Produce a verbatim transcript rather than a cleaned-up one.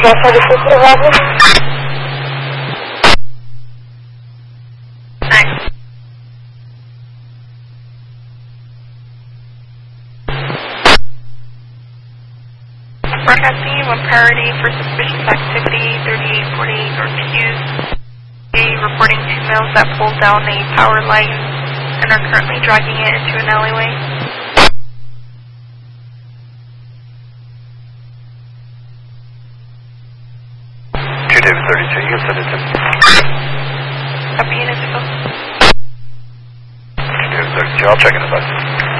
Hotel thirty-six, eleven. Nice. Broadcasting on priority for suspicious activity, thirty-eight forty-eight North Hughes. Reporting two males that pulled down a power line and are currently dragging it into an alleyway. two David thirty-two, you can send it to me. Copy unit two. two David thirty-two, I'll check in about it.